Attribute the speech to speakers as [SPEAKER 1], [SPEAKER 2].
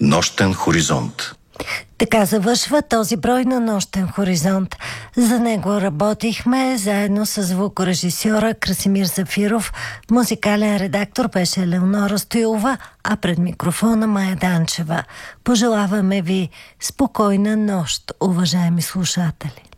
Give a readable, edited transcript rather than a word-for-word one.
[SPEAKER 1] Нощен хоризонт.
[SPEAKER 2] Така завършва този брой на Нощен хоризонт. За него работихме заедно с звукорежисьора Красимир Зафиров, музикален редактор беше Елеонора Стоилова, а пред микрофона Мая Данчева. Пожелаваме ви спокойна нощ, уважаеми слушатели.